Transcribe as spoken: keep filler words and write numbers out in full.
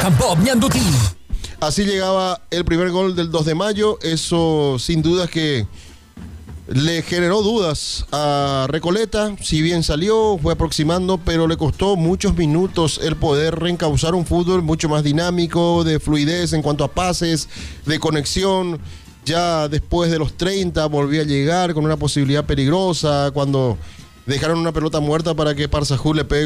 Campo Ñanduti. Así llegaba el primer gol del dos de mayo. Eso sin dudas que le generó dudas a Recoleta. Si bien salió, fue aproximando, pero le costó muchos minutos el poder reencauzar un fútbol mucho más dinámico, de fluidez en cuanto a pases, de conexión. Ya después de los treinta volvió a llegar con una posibilidad peligrosa cuando dejaron una pelota muerta para que Parsahú le pegue